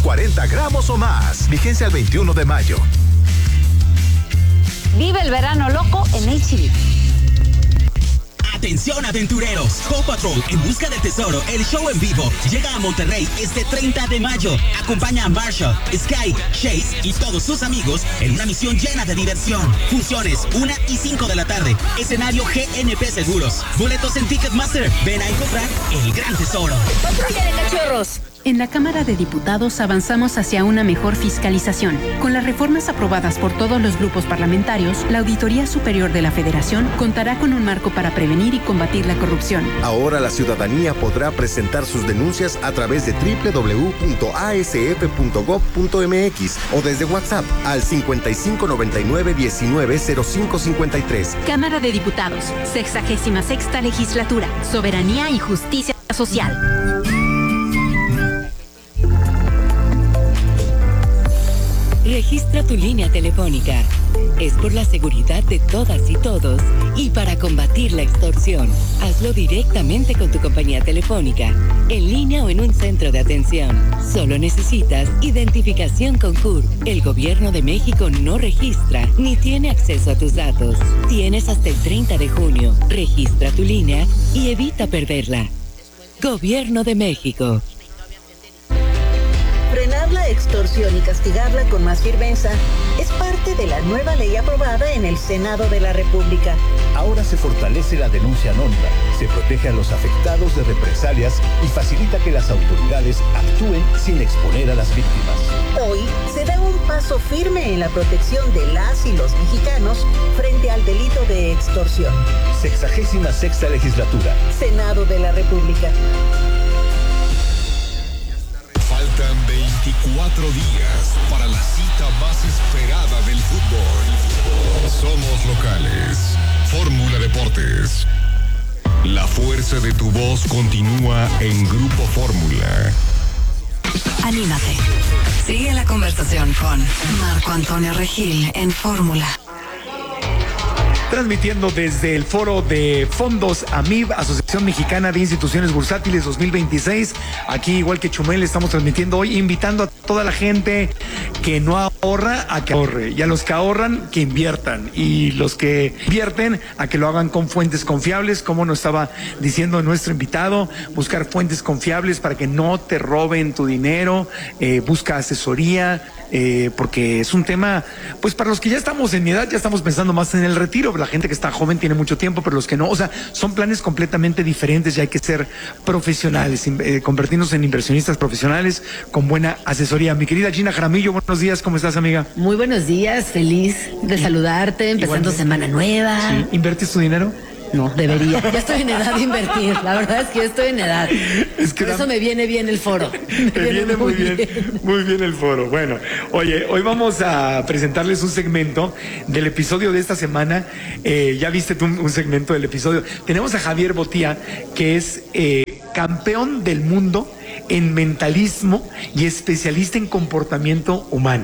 40 gramos o más. Vigencia el 21 de mayo. Vive el verano loco en HB. Atención aventureros, Paw Patrol en busca del tesoro, el show en vivo llega a Monterrey este 30 de mayo. Acompaña a Marshall, Sky, Chase y todos sus amigos en una misión llena de diversión. Funciones 1 y 5 de la tarde. Escenario GNP Seguros. Boletos en Ticketmaster. Ven a encontrar el gran tesoro. ¡Patrulla de cachorros! En la Cámara de Diputados avanzamos hacia una mejor fiscalización. Con las reformas aprobadas por todos los grupos parlamentarios, la Auditoría Superior de la Federación contará con un marco para prevenir y combatir la corrupción. Ahora la ciudadanía podrá presentar sus denuncias a través de www.asf.gov.mx o desde WhatsApp al 5599-190553. Cámara de Diputados, 66ª Legislatura, Soberanía y Justicia Social. Registra tu línea telefónica. Es por la seguridad de todas y todos y para combatir la extorsión. Hazlo directamente con tu compañía telefónica, en línea o en un centro de atención. Solo necesitas identificación con CURP. El Gobierno de México no registra ni tiene acceso a tus datos. Tienes hasta el 30 de junio. Registra tu línea y evita perderla. Gobierno de México. Frenar la extorsión y castigarla con más firmeza es parte de la nueva ley aprobada en el Senado de la República. Ahora se fortalece la denuncia anónima, se protege a los afectados de represalias y facilita que las autoridades actúen sin exponer a las víctimas. Hoy se da un paso firme en la protección de las y los mexicanos frente al delito de extorsión. 66ª Legislatura. Senado de la República. Faltan 24 días para la cita más esperada del fútbol. Somos locales. Fórmula Deportes. La fuerza de tu voz continúa en Grupo Fórmula. Anímate. Sigue la conversación con Marco Antonio Regil en Fórmula. Transmitiendo desde el foro de fondos AMIB, Asociación Mexicana de Instituciones Bursátiles 2026. Aquí, igual que Chumel, estamos transmitiendo hoy, invitando a toda la gente que no ahorra a que ahorre, y a los que ahorran que inviertan, y los que invierten a que lo hagan con fuentes confiables, como nos estaba diciendo nuestro invitado. Buscar fuentes confiables para que no te roben tu dinero. Busca asesoría, porque es un tema, pues para los que ya estamos en mi edad, ya estamos pensando más en el retiro. La gente que está joven tiene mucho tiempo, pero los que no, o sea, son planes completamente diferentes y hay que ser profesionales, convertirnos en inversionistas profesionales con buena asesoría. Mi querida Gina Jaramillo, buenos días, ¿cómo estás, amiga? Muy buenos días, feliz de saludarte, empezando semana nueva. ¿Sí? ¿Invertes tu dinero? No, debería. Ya estoy en edad de invertir. La verdad es que estoy en edad. Es que por eso me viene bien el foro. Te viene muy bien el foro. Bueno, oye, hoy vamos a presentarles un segmento del episodio de esta semana. Ya viste tú un segmento del episodio. Tenemos a Javier Botía, que es campeón del mundo en mentalismo y especialista en comportamiento humano.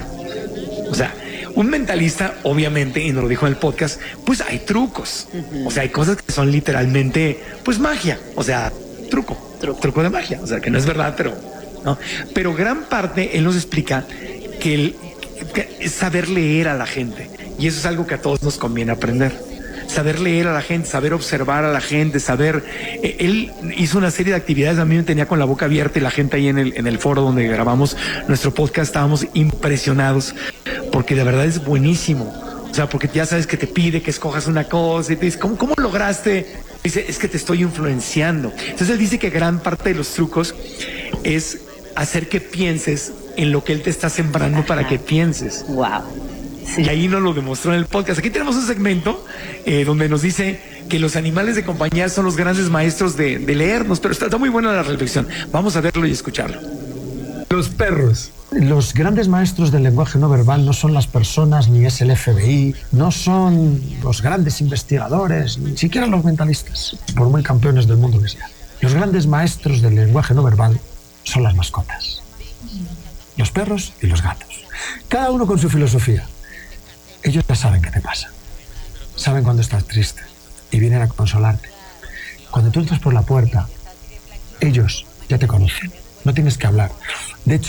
O sea, un mentalista, obviamente, y nos lo dijo en el podcast, pues hay trucos. O sea, hay cosas que son literalmente, pues magia. O sea, truco de magia. O sea, que no es verdad, pero, ¿no? Pero gran parte, él nos explica que es saber leer a la gente. Y eso es algo que a todos nos conviene aprender. Saber leer a la gente, saber observar a la gente, saber... Él hizo una serie de actividades, a mí me tenía con la boca abierta, y la gente ahí en el foro donde grabamos nuestro podcast estábamos impresionados, porque de verdad es buenísimo. O sea, porque ya sabes que te pide que escojas una cosa y te dice, ¿cómo lograste? Dice, es que te estoy influenciando. Entonces él dice que gran parte de los trucos es hacer que pienses en lo que él te está sembrando para que pienses. Wow. Sí. Y ahí nos lo demostró en el podcast. Aquí tenemos un segmento donde nos dice que los animales de compañía son los grandes maestros de leernos, pero está muy buena la reflexión. Vamos a verlo y escucharlo. Los perros. Los grandes maestros del lenguaje no verbal no son las personas, ni es el FBI, no son los grandes investigadores, ni siquiera los mentalistas, por muy campeones del mundo que sean. Los grandes maestros del lenguaje no verbal son las mascotas. Los perros y los gatos. Cada uno con su filosofía. Ellos ya saben qué te pasa. Saben cuando estás triste y vienen a consolarte. Cuando tú entras por la puerta, ellos ya te conocen. No tienes que hablar. De hecho,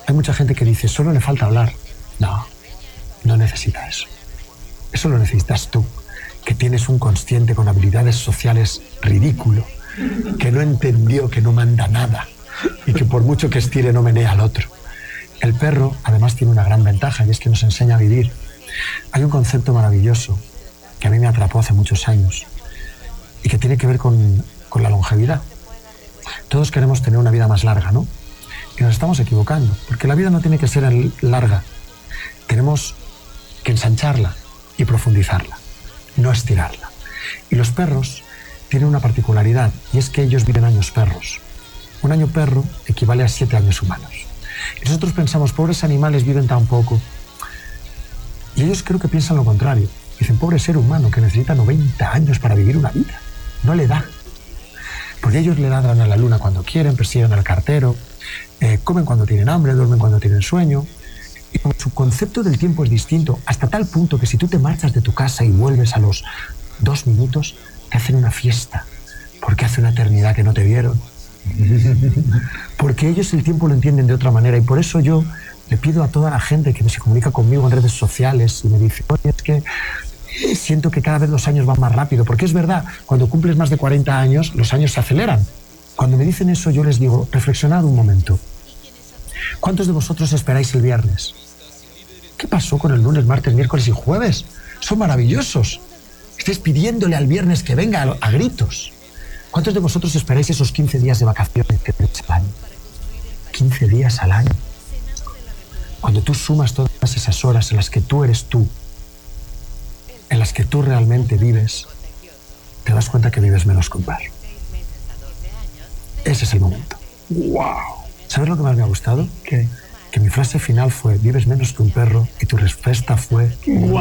Hay mucha gente que dice, solo le falta hablar. No, no necesita eso. Eso lo necesitas tú, que tienes un consciente con habilidades sociales ridículo, que no entendió que no manda nada y que por mucho que estire no menea al otro. El perro, además, tiene una gran ventaja y es que nos enseña a vivir. Hay un concepto maravilloso que a mí me atrapó hace muchos años y que tiene que ver con la longevidad. Todos queremos tener una vida más larga, ¿no? Y nos estamos equivocando, porque la vida no tiene que ser larga. Tenemos que ensancharla y profundizarla, no estirarla. Y los perros tienen una particularidad, y es que ellos viven años perros. Un año perro equivale a 7 años humanos. Y nosotros pensamos, pobres animales viven tan poco. Y ellos creo que piensan lo contrario. Dicen, pobre ser humano que necesita 90 años para vivir una vida. No le da. Porque ellos le ladran a la luna cuando quieren, persiguen al cartero, comen cuando tienen hambre, duermen cuando tienen sueño. Y como su concepto del tiempo es distinto, hasta tal punto que si tú te marchas de tu casa y vuelves a los 2 minutos, te hacen una fiesta, porque hace una eternidad que no te vieron. Porque ellos el tiempo lo entienden de otra manera, y por eso yo le pido a toda la gente que se comunica conmigo en redes sociales y me dice, oye, es que siento que cada vez los años van más rápido, porque es verdad, cuando cumples más de 40 años, los años se aceleran. Cuando me dicen eso, yo les digo, reflexionad un momento. ¿Cuántos de vosotros esperáis el viernes? ¿Qué pasó con el lunes, martes, miércoles y jueves? Son maravillosos. Estáis pidiéndole al viernes que venga a gritos. ¿Cuántos de vosotros esperáis esos 15 días de vacaciones que tenéis al año? 15 días al año. Cuando tú sumas todas esas horas en las que tú eres tú, en las que tú realmente vives, te das cuenta que vives menos que un perro. Ese es el momento. ¡Wow! ¿Sabes lo que más me ha gustado? ¿Qué? Que mi frase final fue, vives menos que un perro, y tu respuesta fue, ¡wow!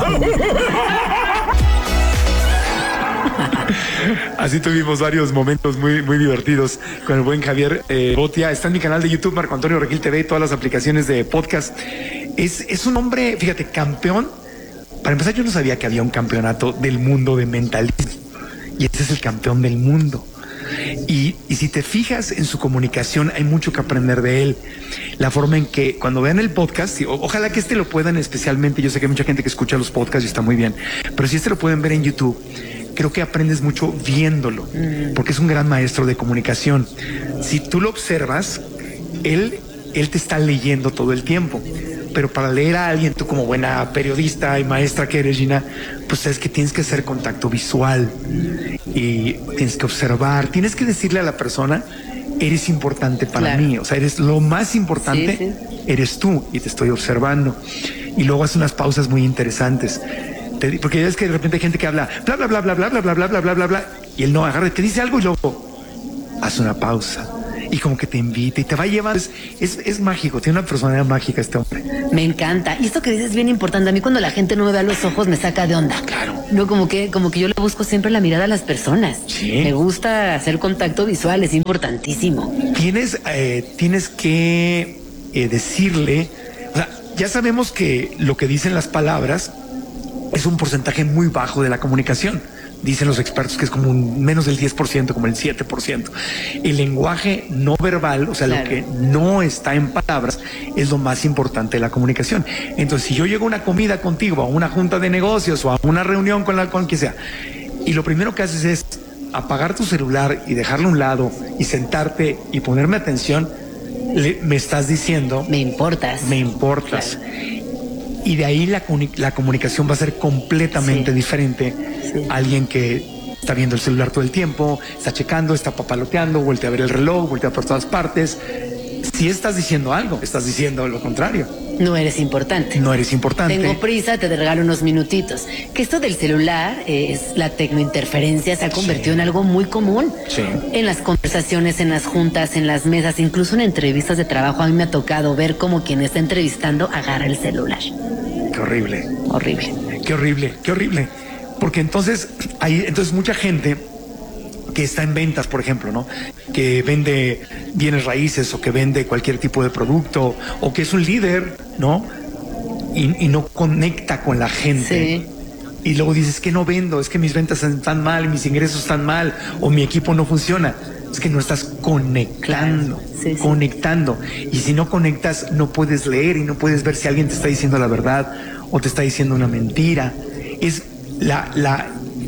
Así tuvimos varios momentos muy, muy divertidos con el buen Javier Botia. Está en mi canal de YouTube, Marco Antonio Regil TV, y todas las aplicaciones de podcast. Es un hombre, fíjate, campeón. Para empezar, yo no sabía que había un campeonato del mundo de mentalismo. Y ese es el campeón del mundo. Y si te fijas en su comunicación, hay mucho que aprender de él. La forma en que cuando vean el podcast, ojalá que lo puedan especialmente, yo sé que hay mucha gente que escucha los podcasts y está muy bien, pero si lo pueden ver en YouTube, creo que aprendes mucho viéndolo, porque es un gran maestro de comunicación. Si tú lo observas, él te está leyendo todo el tiempo. Pero para leer a alguien, tú como buena periodista y maestra que eres, Gina, pues sabes que tienes que hacer contacto visual y tienes que observar, tienes que decirle a la persona, eres importante para mí, o sea, eres lo más importante, eres tú y te estoy observando. Y luego hace unas pausas muy interesantes, porque ya ves que de repente hay gente que habla bla bla bla bla bla bla bla bla bla bla bla bla y él no agarra, te dice algo y luego hace una pausa. Y como que te invita y te va a llevar. Es mágico, tiene una personalidad mágica este hombre. Me encanta. Y esto que dices es bien importante. A mí cuando la gente no me ve a los ojos me saca de onda. Claro. No, como que yo le busco siempre la mirada a las personas. Sí. Me gusta hacer contacto visual, es importantísimo. Tienes que decirle, o sea, ya sabemos que lo que dicen las palabras es un porcentaje muy bajo de la comunicación. Dicen los expertos que es como menos del 10%, como el 7%. El lenguaje no verbal, o sea, lo que no está en palabras, es lo más importante de la comunicación. Entonces, si yo llego a una comida contigo, a una junta de negocios o a una reunión con quien sea, y lo primero que haces es apagar tu celular y dejarlo a un lado y sentarte y ponerme atención, me estás diciendo... Me importas. Me importas. Claro. Y de ahí la comunicación va a ser completamente diferente. Alguien que está viendo el celular todo el tiempo, está checando, está papaloteando, voltea a ver el reloj, voltea por todas partes. Si estás diciendo algo, estás diciendo lo contrario. No eres importante. No eres importante. Tengo prisa, te regalo unos minutitos. Que esto del celular, la tecnointerferencia se ha convertido en algo muy común. Sí. En las conversaciones, en las juntas, en las mesas, incluso en entrevistas de trabajo, a mí me ha tocado ver cómo quien está entrevistando agarra el celular. Qué horrible. Horrible. Qué horrible, qué horrible. Porque entonces hay mucha gente que está en ventas, por ejemplo, ¿no? Que vende bienes raíces o que vende cualquier tipo de producto o que es un líder, ¿no? Y no conecta con la gente. Sí. Y luego dices que no vendo, es que mis ventas están mal, mis ingresos están mal o mi equipo no funciona. Es que no estás conectando, conectando. Y si no conectas, no puedes leer y no puedes ver si alguien te está diciendo la verdad o te está diciendo una mentira. Es la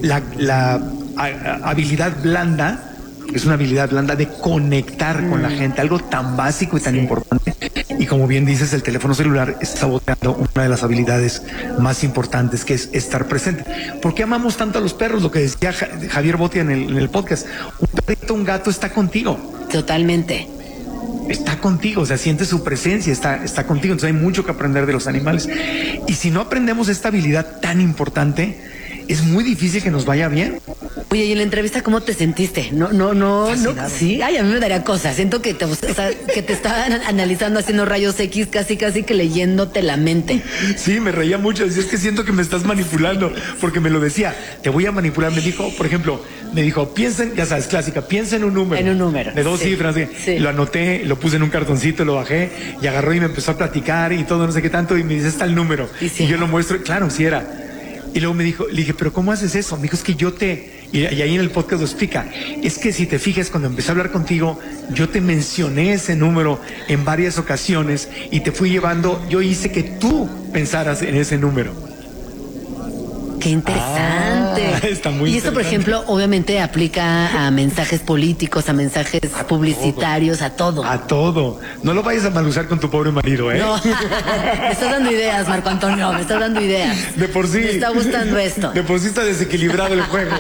habilidad blanda, es una habilidad blanda de conectar con la gente, algo tan básico y tan importante. Y como bien dices, el teléfono celular está saboteando una de las habilidades más importantes, que es estar presente. ¿Por qué amamos tanto a los perros? Lo que decía Javier Botia en el podcast. Un perrito, un gato está contigo. Totalmente. Está contigo, o sea, siente su presencia, está contigo. Entonces hay mucho que aprender de los animales. Y si no aprendemos esta habilidad tan importante, es muy difícil que nos vaya bien. Oye, y en la entrevista, ¿cómo te sentiste? No. Sí, ay, a mí me daría cosas. Siento que te estaban analizando, haciendo rayos X, casi que leyéndote la mente. Sí, me reía mucho. Decía, es que siento que me estás manipulando, porque me lo decía. Te voy a manipular. Me dijo, por ejemplo, piensen, ya sabes, clásica, piensa en un número. En un número. De 2 cifras. Sí. Lo anoté, lo puse en un cartoncito, lo bajé y agarró y me empezó a platicar y todo, no sé qué tanto. Y me dice, está el número. Y yo lo muestro. Claro, sí era. Y luego me dijo, le dije, ¿pero cómo haces eso? Me dijo, es que y ahí en el podcast lo explica, es que si te fijas, cuando empecé a hablar contigo, yo te mencioné ese número en varias ocasiones y te fui llevando, yo hice que tú pensaras en ese número. ¡Qué interesante! Está muy y esto, por ejemplo, obviamente aplica a mensajes políticos, a mensajes publicitarios, a todo. A todo. No lo vayas a mal usar con tu pobre marido, ¿eh? No. Me estás dando ideas, Marco Antonio, me estás dando ideas. De por sí. Me está gustando esto. De por sí está desequilibrado el juego.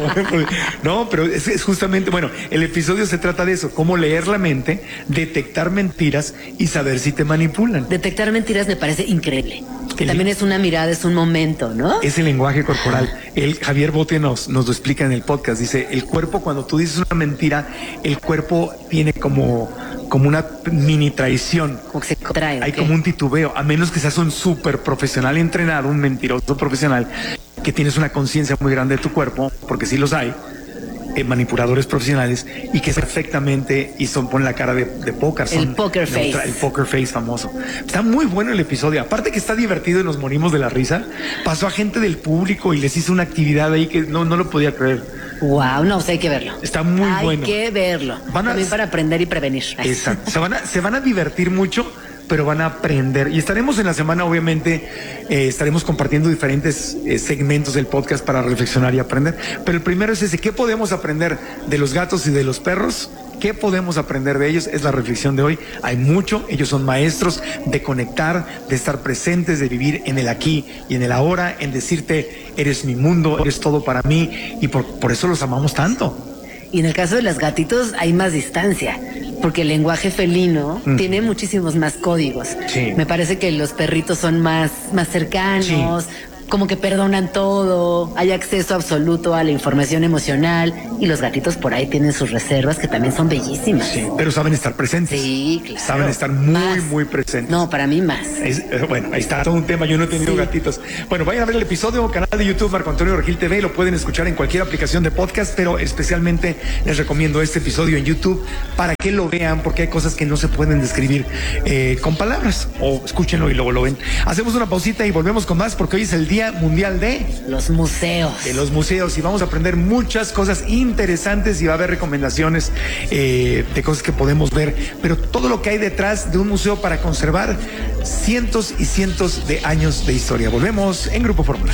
No, pero es justamente, bueno, el episodio se trata de eso, cómo leer la mente, detectar mentiras y saber si te manipulan. Detectar mentiras me parece increíble. Que también es una mirada, es un momento, ¿no? Es el lenguaje corporal. Javier Bote nos lo explica en el podcast. Dice, el cuerpo, cuando tú dices una mentira, el cuerpo tiene como una mini traición. Como que se contrae. Hay como un titubeo, a menos que seas un súper profesional entrenado, un mentiroso profesional, que tienes una conciencia muy grande de tu cuerpo, porque sí los hay, manipuladores profesionales, y que perfectamente ponen la cara de póker. El poker face. El poker face famoso. Está muy bueno el episodio. Aparte que está divertido y nos morimos de la risa. Pasó a gente del público y les hizo una actividad ahí que no lo podía creer. Wow, no, hay que verlo. Está muy bueno. Hay que verlo. También para aprender y prevenir. Exacto. Se van a divertir mucho, pero van a aprender. Y estaremos en la semana, obviamente, estaremos compartiendo diferentes segmentos del podcast para reflexionar y aprender. Pero el primero es ese, ¿qué podemos aprender de los gatos y de los perros? ¿Qué podemos aprender de ellos? Es la reflexión de hoy. Hay mucho, ellos son maestros de conectar, de estar presentes, de vivir en el aquí y en el ahora, en decirte, eres mi mundo, eres todo para mí, y por eso los amamos tanto. Y en el caso de los gatitos hay más distancia, porque el lenguaje felino tiene muchísimos más códigos. Sí. Me parece que los perritos son más cercanos, como que perdonan todo, hay acceso absoluto a la información emocional, y los gatitos por ahí tienen sus reservas que también son bellísimas. Sí, pero saben estar presentes. Sí, claro. Saben estar muy presentes. No, para mí más. Bueno, ahí está todo un tema. Yo no he tenido gatitos. Bueno, vayan a ver el episodio, canal de YouTube Marco Antonio Regil TV, lo pueden escuchar en cualquier aplicación de podcast, pero especialmente les recomiendo este episodio en YouTube para que lo vean, porque hay cosas que no se pueden describir con palabras, o escúchenlo y luego lo ven. Hacemos una pausita y volvemos con más, porque hoy es el Día Mundial de los Museos. De los museos, y vamos a aprender muchas cosas interesantes y va a haber recomendaciones de cosas que podemos ver, pero todo lo que hay detrás de un museo para conservar cientos y cientos de años de historia. Volvemos en Grupo Fórmula.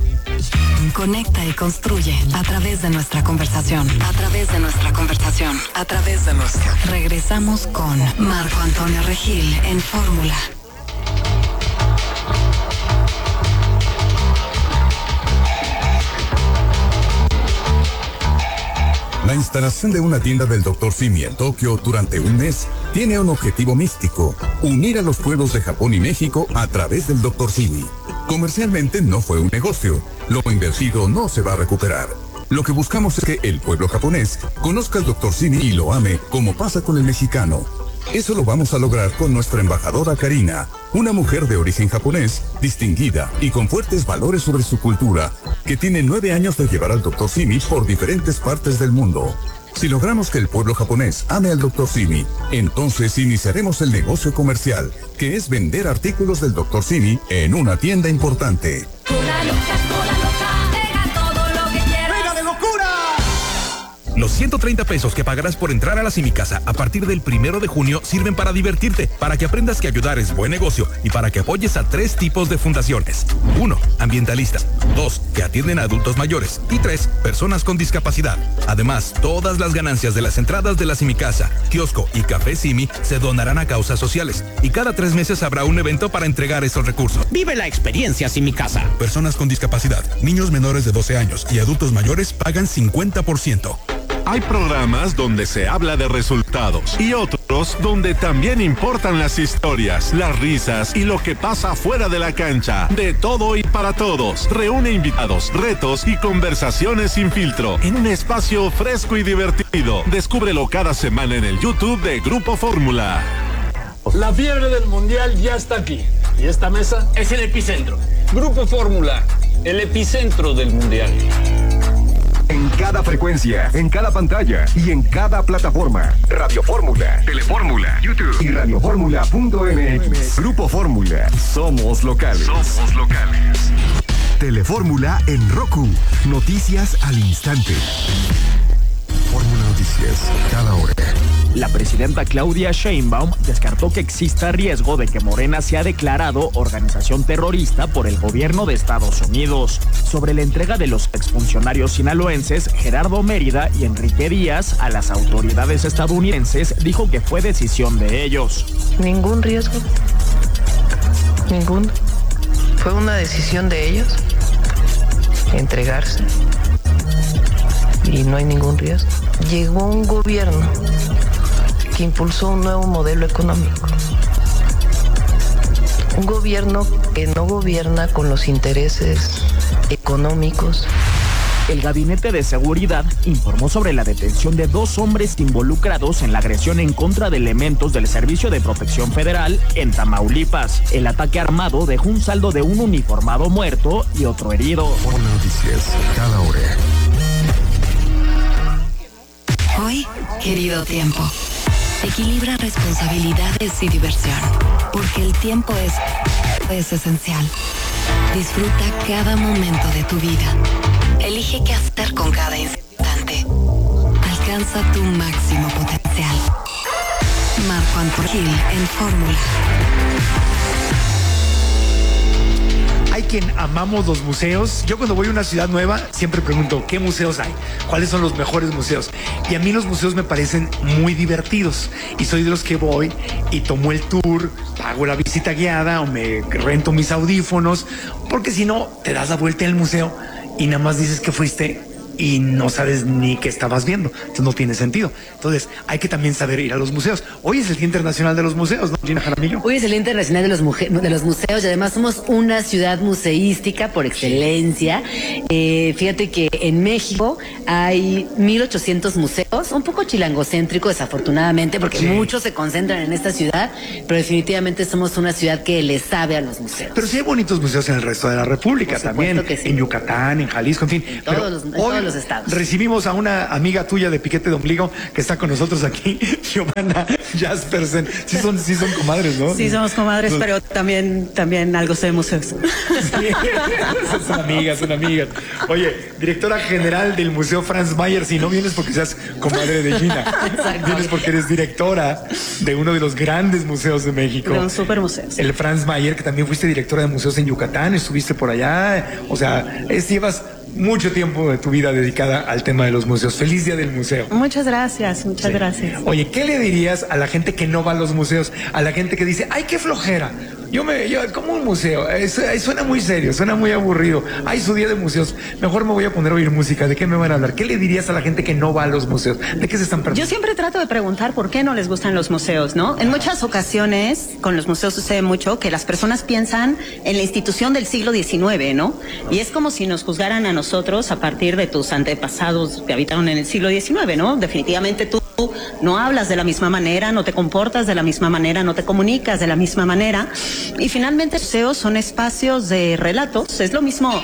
Conecta y construye a través de nuestra conversación. A través de nuestra conversación. A través de nuestra. Regresamos con Marco Antonio Regil en Fórmula. La instalación de una tienda del Dr. Simi en Tokio durante un mes tiene un objetivo místico: unir a los pueblos de Japón y México a través del Dr. Simi. Comercialmente no fue un negocio, lo invertido no se va a recuperar. Lo que buscamos es que el pueblo japonés conozca al Dr. Simi y lo ame como pasa con el mexicano. Eso lo vamos a lograr con nuestra embajadora Karina, una mujer de origen japonés, distinguida y con fuertes valores sobre su cultura, que tiene 9 años de llevar al Dr. Simi por diferentes partes del mundo. Si logramos que el pueblo japonés ame al Dr. Simi, entonces iniciaremos el negocio comercial, que es vender artículos del Dr. Simi en una tienda importante. Los 130 pesos que pagarás por entrar a la Simicasa a partir del 1 de junio sirven para divertirte, para que aprendas que ayudar es buen negocio y para que apoyes a 3 tipos de fundaciones. 1. Ambientalistas. 2. Que atienden a adultos mayores. Y 3. Personas con discapacidad. Además, todas las ganancias de las entradas de la Simicasa, kiosco y café Simi se donarán a causas sociales. Y cada 3 meses habrá un evento para entregar esos recursos. Vive la experiencia Simicasa. Personas con discapacidad, niños menores de 12 años y adultos mayores pagan 50%. Hay programas donde se habla de resultados y otros donde también importan las historias, las risas y lo que pasa fuera de la cancha. De todo y para todos. Reúne invitados, retos y conversaciones sin filtro en un espacio fresco y divertido. Descúbrelo cada semana en el YouTube de Grupo Fórmula. La fiebre del mundial ya está aquí y esta mesa es el epicentro. Grupo Fórmula, el epicentro del mundial. En cada frecuencia, en cada pantalla y en cada plataforma. Radio Fórmula, Telefórmula, YouTube y radioformula.mx. Grupo Fórmula. Somos locales. Somos locales. Telefórmula en Roku. Noticias al instante. Fórmula Noticias, cada hora. La presidenta Claudia Sheinbaum descartó que exista riesgo de que Morena sea declarado organización terrorista por el gobierno de Estados Unidos. Sobre la entrega de los exfuncionarios sinaloenses Gerardo Mérida y Enrique Díaz a las autoridades estadounidenses, dijo que fue decisión de ellos. Ningún riesgo. Ninguno. Fue una decisión de ellos entregarse. Y no hay ningún riesgo. Llegó un gobierno que impulsó un nuevo modelo económico. Un gobierno que no gobierna con los intereses económicos. El Gabinete de Seguridad informó sobre la detención de 2 hombres involucrados en la agresión en contra de elementos del Servicio de Protección Federal en Tamaulipas. El ataque armado dejó un saldo de un uniformado muerto y otro herido. Fórmula Noticias, cada hora. Hoy, querido tiempo, equilibra responsabilidades y diversión, porque el tiempo es esencial. Disfruta cada momento de tu vida. Elige qué hacer con cada instante. Alcanza tu máximo potencial. Marco Antonio Gil en Fórmula. Hay quien amamos los museos. Yo cuando voy a una ciudad nueva siempre pregunto ¿qué museos hay? ¿Cuáles son los mejores museos? Y a mí los museos me parecen muy divertidos y soy de los que voy y tomo el tour, pago la visita guiada o me rento mis audífonos, porque si no te das la vuelta al museo y nada más dices que fuiste y no sabes ni qué estabas viendo. Entonces no tiene sentido. Entonces hay que también saber ir a los museos. Hoy es el Día Internacional de los Museos, ¿no, Gina Jaramillo? Hoy es el Día Internacional de los Museos y además somos una ciudad museística por excelencia. Fíjate que en México hay 1,800 museos, un poco chilangocéntrico desafortunadamente porque muchos se concentran en esta ciudad, pero definitivamente somos una ciudad que le sabe a los museos. Pero sí hay bonitos museos en el resto de la República también, en Yucatán, en Jalisco, en fin. En todos los estados. Recibimos a una amiga tuya de Piquete de Ombligo que está con nosotros aquí, Giovanna Jaspersen. Sí son comadres, ¿no? Sí, somos comadres, pero también algo sé de museos. Sí, son amigas. Oye, directora general del Museo Franz Mayer, si no vienes porque seas comadre de Gina, vienes porque eres directora de uno de los grandes museos de México. De un super museo. El Franz Mayer, que también fuiste directora de museos en Yucatán, estuviste por allá, o sea, llevas mucho tiempo de tu vida dedicada al tema de los museos. Feliz Día del Museo. Muchas gracias. Gracias. Oye, ¿qué le dirías a la gente que no va a los museos? A la gente que dice, ¡ay, qué flojera! Yo como un museo, suena muy serio, suena muy aburrido. Hay su día de museos, mejor me voy a poner a oír música. ¿De qué me van a hablar? ¿Qué le dirías a la gente que no va a los museos? ¿De qué se están perdiendo? Yo siempre trato de preguntar por qué no les gustan los museos, ¿no? En muchas ocasiones, con los museos sucede mucho que las personas piensan en la institución del siglo XIX, ¿no? Y es como si nos juzgaran a nosotros a partir de tus antepasados que habitaron en el siglo XIX, ¿no? Definitivamente tú no hablas de la misma manera, no te comportas de la misma manera, no te comunicas de la misma manera. Y finalmente los museos son espacios de relatos. Es lo mismo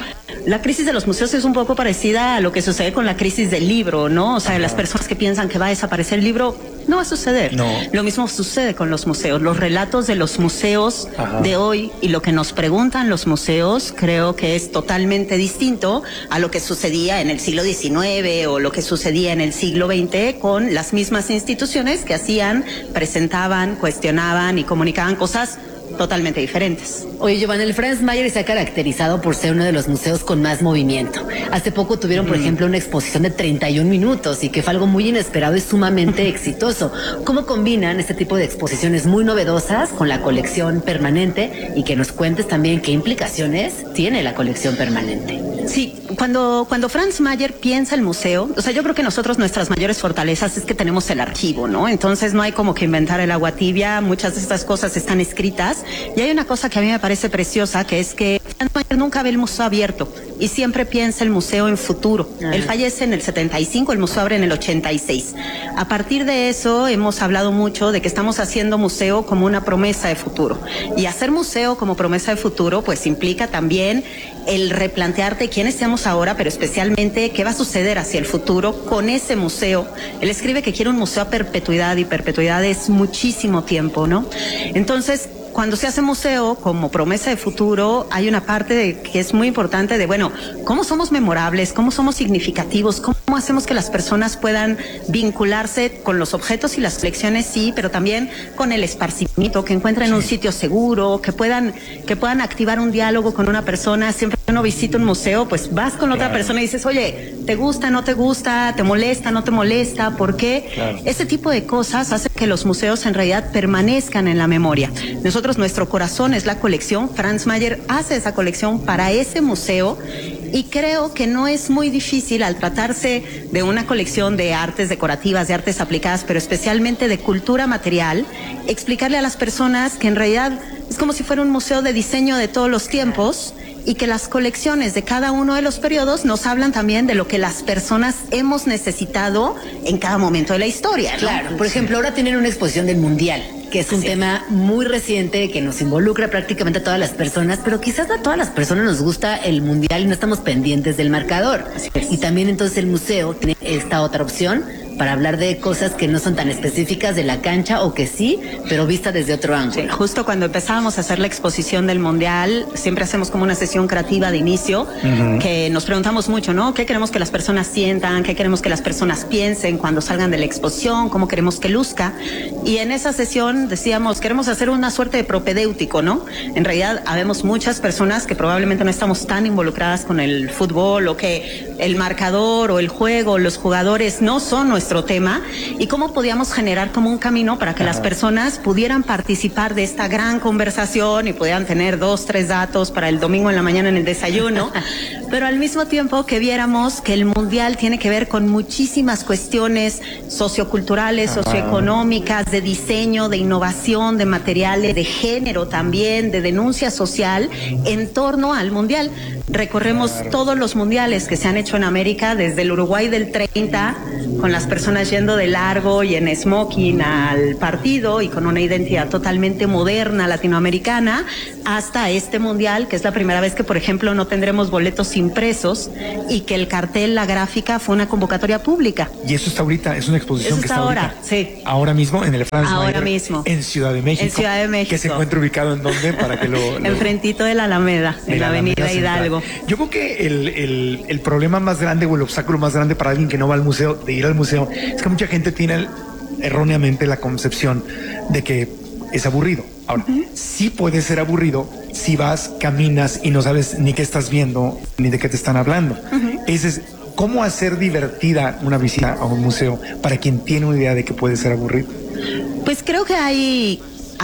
la crisis de los museos es un poco parecida a lo que sucede con la crisis del libro, ¿no? O sea, las personas que piensan que va a desaparecer el libro, no va a suceder. No. Lo mismo sucede con los museos. Los relatos de los museos de hoy y lo que nos preguntan los museos, creo que es totalmente distinto a lo que sucedía en el siglo XIX o lo que sucedía en el siglo XX con las mismas instituciones que hacían, presentaban, cuestionaban y comunicaban cosas totalmente diferentes. Oye, Giovanna, el Franz Mayer se ha caracterizado por ser uno de los museos con más movimiento. Hace poco tuvieron, por ejemplo, una exposición de 31 minutos y que fue algo muy inesperado y sumamente exitoso. ¿Cómo combinan este tipo de exposiciones muy novedosas con la colección permanente? Y que nos cuentes también qué implicaciones tiene la colección permanente. Sí, cuando Franz Mayer piensa el museo, o sea, yo creo que nosotros nuestras mayores fortalezas es que tenemos el archivo, ¿no? Entonces no hay como que inventar el agua tibia, muchas de estas cosas están escritas y hay una cosa que a mí me parece preciosa, que es que Franz Mayer nunca ve el museo abierto y siempre piensa el museo en futuro. Él fallece en el 75, el museo abre en el 86. A partir de eso hemos hablado mucho de que estamos haciendo museo como una promesa de futuro y hacer museo como promesa de futuro pues implica también el replantearte quiénes seamos ahora, pero especialmente qué va a suceder hacia el futuro con ese museo. Él escribe que quiere un museo a perpetuidad y perpetuidad es muchísimo tiempo, ¿no? Entonces, cuando se hace museo como promesa de futuro, hay una parte que es muy importante de, bueno, ¿cómo somos memorables? ¿Cómo somos significativos? ¿Cómo hacemos que las personas puedan vincularse con los objetos y las colecciones? Sí, pero también con el esparcimiento, que encuentren un sitio seguro, que puedan activar un diálogo con una persona. Siempre que uno visita un museo, pues vas con otra persona y dices, oye, ¿te gusta, no te gusta? ¿Te molesta, no te molesta? ¿Por qué? Ese tipo de cosas hacen que los museos en realidad permanezcan en la memoria. Nuestro corazón es la colección. Franz Mayer hace esa colección para ese museo y creo que no es muy difícil al tratarse de una colección de artes decorativas, de artes aplicadas, pero especialmente de cultura material, explicarle a las personas que en realidad es como si fuera un museo de diseño de todos los tiempos y que las colecciones de cada uno de los periodos nos hablan también de lo que las personas hemos necesitado en cada momento de la historia, ¿no? Claro, por ejemplo, ahora tienen una exposición del Mundial, que es un tema muy reciente que nos involucra prácticamente a todas las personas, pero quizás a todas las personas nos gusta el Mundial y no estamos pendientes del marcador. Y también entonces el museo tiene esta otra opción para hablar de cosas que no son tan específicas de la cancha o que sí, pero vista desde otro ángulo. Sí, justo cuando empezábamos a hacer la exposición del Mundial, siempre hacemos como una sesión creativa de inicio, que nos preguntamos mucho, ¿no? ¿Qué queremos que las personas sientan? ¿Qué queremos que las personas piensen cuando salgan de la exposición? ¿Cómo queremos que luzca? Y en esa sesión decíamos, queremos hacer una suerte de propedéutico, ¿no? En realidad, habemos muchas personas que probablemente no estamos tan involucradas con el fútbol o que el marcador o el juego o los jugadores no son nuestro tema, y cómo podíamos generar como un camino para que las personas pudieran participar de esta gran conversación y pudieran tener 2, 3 datos para el domingo en la mañana en el desayuno, pero al mismo tiempo que viéramos que el Mundial tiene que ver con muchísimas cuestiones socioculturales, socioeconómicas, de diseño, de innovación, de materiales, de género también, de denuncia social en torno al Mundial. Recorremos todos los mundiales que se han hecho en América, desde el Uruguay del 30, con las personas yendo de largo y en smoking al partido y con una identidad totalmente moderna latinoamericana, hasta este mundial, que es la primera vez que, por ejemplo, no tendremos boletos impresos y que el cartel, la gráfica, fue una convocatoria pública. Y eso está ahorita, es una exposición que está ahorita. Sí. Ahora mismo en el Franz Mayer. Ahora mismo. En Ciudad de México. En Ciudad de México. Que se encuentra ubicado en dónde para que lo enfrentito de la Alameda, en la avenida Hidalgo. Yo creo que el problema más grande o el obstáculo más grande para alguien que no va al museo, de ir al museo, es que mucha gente tiene erróneamente la concepción de que es aburrido. Ahora, sí puede ser aburrido si vas, caminas y no sabes ni qué estás viendo ni de qué te están hablando. Ese es cómo hacer divertida una visita a un museo para quien tiene una idea de que puede ser aburrido. Pues creo que hay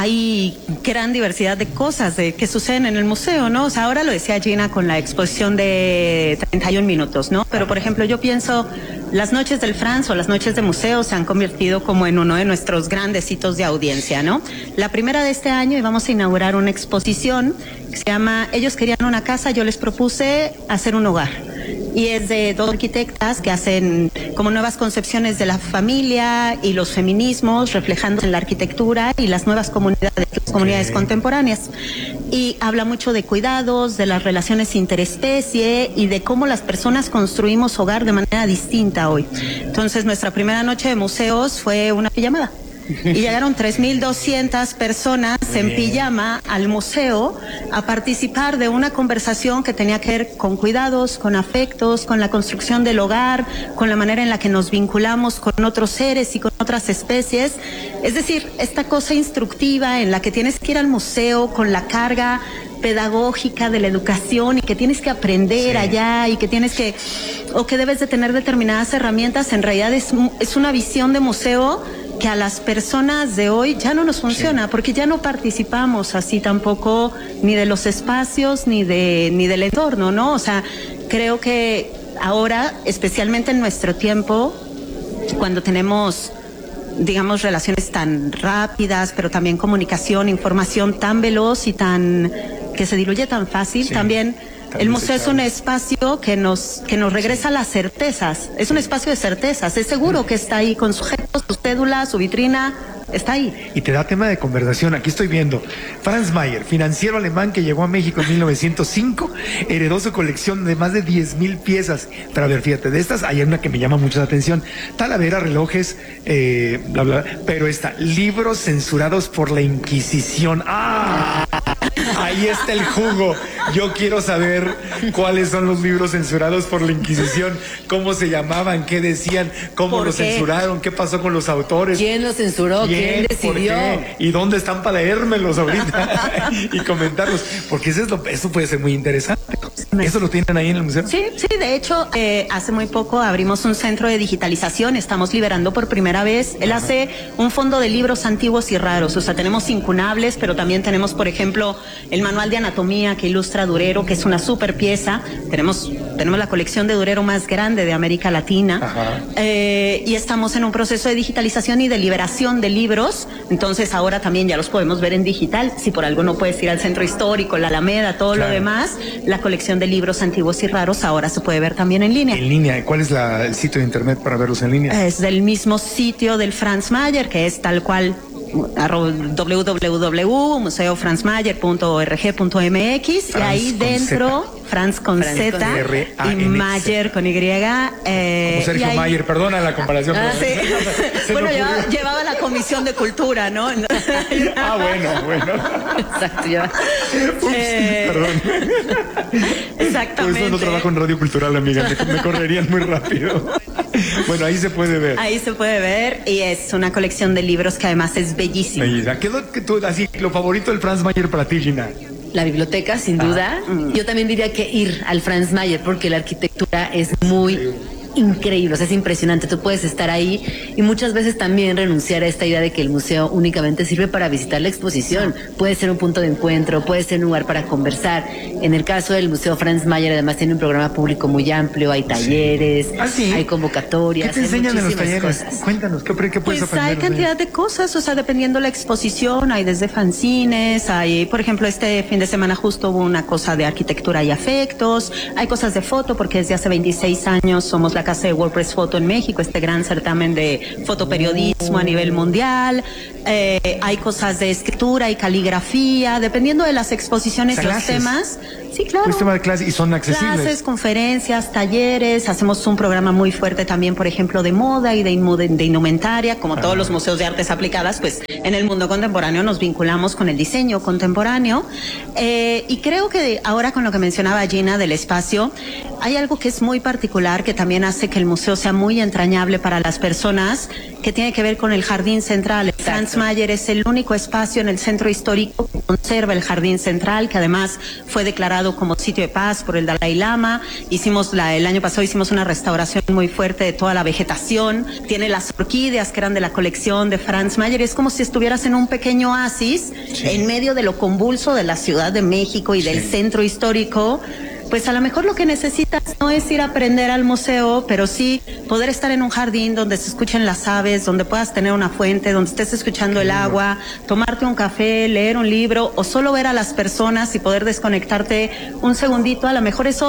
gran diversidad de cosas que suceden en el museo, ¿no? O sea, ahora lo decía Gina con la exposición de 31 minutos, ¿no? Pero, por ejemplo, yo pienso, las noches del Franz o las noches de museo se han convertido como en uno de nuestros grandes hitos de audiencia, ¿no? La primera de este año íbamos a inaugurar una exposición que se llama Ellos querían una casa, yo les propuse hacer un hogar. y es de dos arquitectas que hacen como nuevas concepciones de la familia y los feminismos, reflejando en la arquitectura y las nuevas comunidades contemporáneas. Y habla mucho de cuidados, de las relaciones interespecie y de cómo las personas construimos hogar de manera distinta hoy. Entonces, nuestra primera noche de museos fue una pijamada. Y llegaron 3,200 personas en pijama al museo a participar de una conversación que tenía que ver con cuidados, con afectos, con la construcción del hogar, con la manera en la que nos vinculamos con otros seres y con otras especies. Es decir, esta cosa instructiva en la que tienes que ir al museo con la carga pedagógica de la educación y que tienes que aprender allá y que tienes que, o que debes de tener determinadas herramientas, en realidad es una visión de museo que a las personas de hoy ya no nos funciona, porque ya no participamos así tampoco ni de los espacios ni del entorno, ¿no? O sea, creo que ahora, especialmente en nuestro tiempo, cuando tenemos, digamos, relaciones tan rápidas, pero también comunicación, información tan veloz y que se diluye tan fácil, también el museo es un espacio que nos regresa las certezas. Es un espacio de certezas. Es seguro que está ahí con sujetos, su cédula, su vitrina. Está ahí. Y te da tema de conversación. Aquí estoy viendo. Franz Mayer, financiero alemán que llegó a México en 1905, heredó su colección de más de 10,000 piezas. Pero a ver, fíjate, de estas hay una que me llama mucho la atención. Talavera, relojes, bla, bla, pero está, libros censurados por la Inquisición. ¡Ah! Ahí está el jugo. Yo quiero saber cuáles son los libros censurados por la Inquisición, cómo se llamaban, qué decían, cómo los censuraron, qué pasó con los autores. ¿Quién los censuró? ¿Quién decidió? ¿Y dónde están para leérmelos ahorita y comentarlos? Porque eso puede ser muy interesante. ¿Eso lo tienen ahí en el museo? Sí, de hecho, hace muy poco abrimos un centro de digitalización, estamos liberando por primera vez. Él hace un fondo de libros antiguos y raros, o sea, tenemos incunables, pero también tenemos, por ejemplo, el manual de anatomía que ilustra Durero, que es una super pieza. Tenemos la colección de Durero más grande de América Latina. Y estamos en un proceso de digitalización y de liberación de libros. Entonces ahora también ya los podemos ver en digital. Si por algo no puedes ir al centro histórico, la Alameda, todo lo demás, la colección de libros antiguos y raros ahora se puede ver también en línea. En línea. ¿Cuál es el sitio de internet para verlos en línea? Es del mismo sitio del Franz Mayer, que es tal cual www.museofranzmayer.org.mx, y ahí dentro Franz con Z y Mayer con Y. Como Sergio Mayer, perdona la comparación. Bueno, llevaba la Comisión de Cultura, ¿no? Bueno. Exacto, perdón. Exactamente. Por eso no trabajo en Radio Cultural, amiga, me correrían muy rápido. Bueno, ahí se puede ver. Ahí se puede ver, y es una colección de libros que además es bellísima. ¿Qué es lo favorito del Franz Mayer para ti, Gina? La biblioteca, sin duda. Yo también diría que ir al Franz Mayer, porque la arquitectura es muy increíble, o sea, es impresionante. Tú puedes estar ahí y muchas veces también renunciar a esta idea de que el museo únicamente sirve para visitar la exposición. Puede ser un punto de encuentro, puede ser un lugar para conversar. En el caso del Museo Franz Mayer, además tiene un programa público muy amplio, hay talleres, hay convocatorias. ¿Qué te enseñan en los talleres? Cosas. Cuéntanos, ¿qué puedes aprender? Hay cantidad de cosas, o sea, dependiendo la exposición, hay desde fanzines, hay, por ejemplo, este fin de semana justo hubo una cosa de arquitectura y afectos, hay cosas de foto, porque desde hace 26 años somos la casa de WordPress Foto en México, este gran certamen de fotoperiodismo a nivel mundial. Hay cosas de escritura y caligrafía, dependiendo de las exposiciones y los temas. Sí, claro. Pues tema de clases, y son accesibles. Clases, conferencias, talleres. Hacemos un programa muy fuerte también, por ejemplo, de moda y de indumentaria. Como todos los museos de artes aplicadas, pues en el mundo contemporáneo nos vinculamos con el diseño contemporáneo. Y creo que ahora, con lo que mencionaba Gina del espacio, hay algo que es muy particular, que también hace que el museo sea muy entrañable para las personas, que tiene que ver con el jardín central. El Franz Mayer es el único espacio en el centro histórico que conserva el jardín central, que además fue declarado como sitio de paz por el Dalai Lama. El año pasado hicimos una restauración muy fuerte de toda la vegetación. Tiene las orquídeas que eran de la colección de Franz Mayer. Es como si estuvieras en un pequeño oasis en medio de lo convulso de la Ciudad de México y del centro histórico. Pues a lo mejor lo que necesitas no es ir a aprender al museo, pero sí poder estar en un jardín donde se escuchen las aves, donde puedas tener una fuente, donde estés escuchando el agua, tomarte un café, leer un libro o solo ver a las personas y poder desconectarte un segundito. A lo mejor eso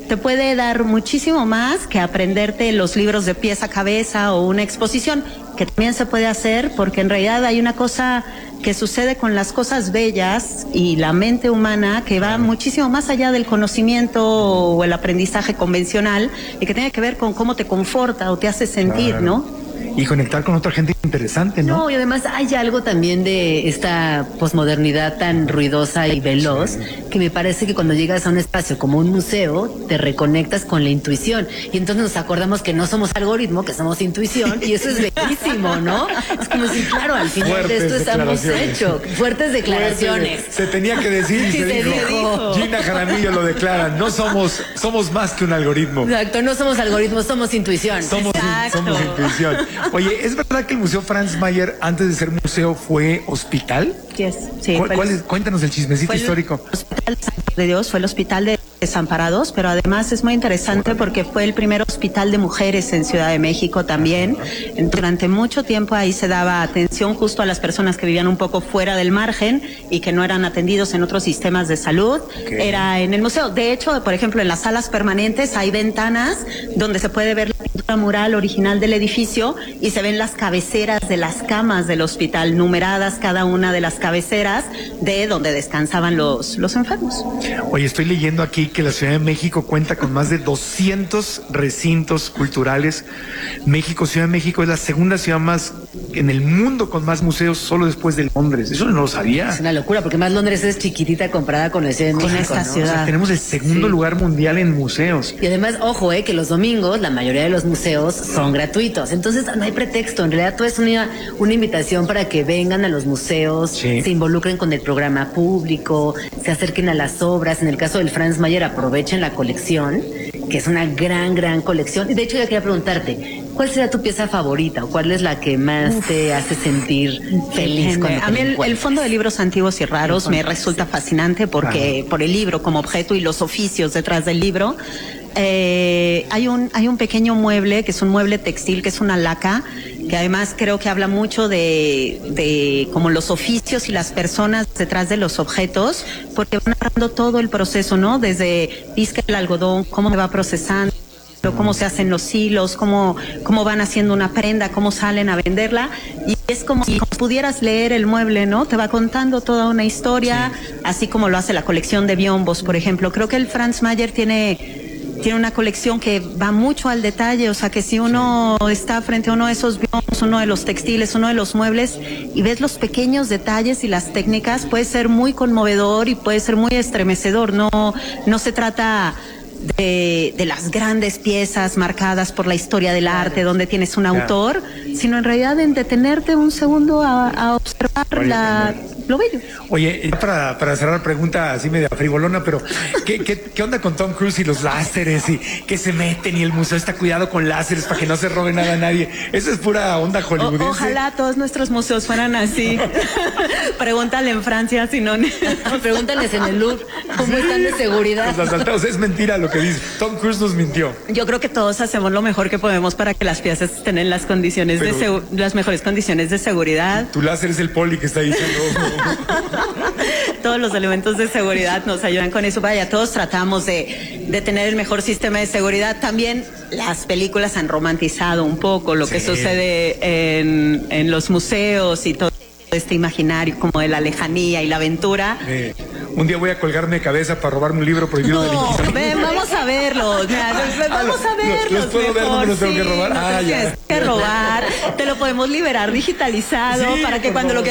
te puede dar muchísimo más que aprenderte los libros de pies a cabeza o una exposición, que también se puede hacer, porque en realidad hay una cosa que sucede con las cosas bellas y la mente humana que va muchísimo más allá del conocimiento o el aprendizaje convencional, y que tiene que ver con cómo te conforta o te hace sentir, ¿no? Y conectar con otra gente interesante, ¿no? No, y además hay algo también de esta posmodernidad tan ruidosa y veloz, que me parece que cuando llegas a un espacio como un museo, te reconectas con la intuición. Y entonces nos acordamos que no somos algoritmo, que somos intuición, y eso es bellísimo, ¿no? Es como si, claro, al final Fuertes de esto estamos hechos. Fuertes declaraciones. Se tenía que decir y Sí, se dijo. Gina Jaramillo lo declara, no somos más que un algoritmo. Exacto, no somos algoritmos, somos intuición. Somos intuición. Oye, ¿es verdad que el Museo Franz Mayer, antes de ser museo, fue hospital? Sí. Cuéntanos el chismecito histórico. El Hospital de Dios fue el hospital de desamparados, pero además es muy interesante porque fue el primer hospital de mujeres en Ciudad de México también. Durante mucho tiempo ahí se daba atención justo a las personas que vivían un poco fuera del margen y que no eran atendidos en otros sistemas de salud. Era en el museo. De hecho, por ejemplo, en las salas permanentes hay ventanas donde se puede ver la pintura mural original del edificio y se ven las cabeceras de las camas del hospital, numeradas cada una de las cabeceras de donde descansaban los enfermos. Oye, estoy leyendo aquí que la Ciudad de México cuenta con más de 200 recintos culturales. Ciudad de México es la segunda ciudad más en el mundo con más museos, solo después de Londres. Eso no lo sabía. Es una locura, porque más Londres es chiquitita comparada con la Ciudad de México. Con esta ciudad. O sea, tenemos el segundo lugar mundial en museos. Y además, ojo, que los domingos la mayoría de los museos son gratuitos. Entonces no hay pretexto. En realidad todo es una invitación para que vengan a los museos, se involucren con el programa público, se acerquen a las obras. En el caso del Franz Mayer, aprovechen la colección, que es una gran colección. Y de hecho, yo quería preguntarte, ¿cuál será tu pieza favorita o cuál es la que más te hace sentir feliz? A mí el fondo de libros antiguos y raros me resulta fascinante porque por el libro como objeto y los oficios detrás del libro. Hay un pequeño mueble que es un mueble textil, que es una laca, que además creo que habla mucho de como los oficios y las personas detrás de los objetos, porque van narrando todo el proceso, ¿no? Desde pizca el algodón, cómo me va procesando, cómo se hacen los hilos, cómo van haciendo una prenda, cómo salen a venderla, y es como si pudieras leer el mueble, ¿no? Te va contando toda una historia, así como lo hace la colección de biombos, por ejemplo. Creo que el Franz Mayer tiene una colección que va mucho al detalle, o sea que si uno está frente a uno de esos biombos, uno de los textiles, uno de los muebles, y ves los pequeños detalles y las técnicas, puede ser muy conmovedor y puede ser muy estremecedor. No se trata de las grandes piezas marcadas por la historia del arte, donde tienes un autor, sino en realidad en detenerte un segundo a observar lo bello. Oye, para cerrar, pregunta así media frivolona, pero ¿qué onda con Tom Cruise y los láseres y que se meten y el museo está cuidado con láseres para que no se robe nada a nadie? Eso es pura onda hollywoodense. Ojalá todos nuestros museos fueran así. Pregúntale en Francia, si no. Pregúntales en el Louvre cómo están de seguridad. Los asaltados, es mentira lo que dice. Tom Cruise nos mintió. Yo creo que todos hacemos lo mejor que podemos para que las piezas estén en las condiciones las mejores condiciones de seguridad. Tu láser es el poli que está diciendo. Todos los elementos de seguridad nos ayudan con eso. Vaya, todos tratamos de tener el mejor sistema de seguridad. También las películas han romantizado un poco lo que sucede en los museos y todo este imaginario como de la lejanía y la aventura. Un día voy a colgarme de cabeza para robarme un libro prohibido de la Inquisición. Ven, vamos a verlos. Vamos a verlos. ¿Los puedo ver? ¿No me los tengo que robar? Tienes que robar. Te lo podemos liberar digitalizado para que cuando lo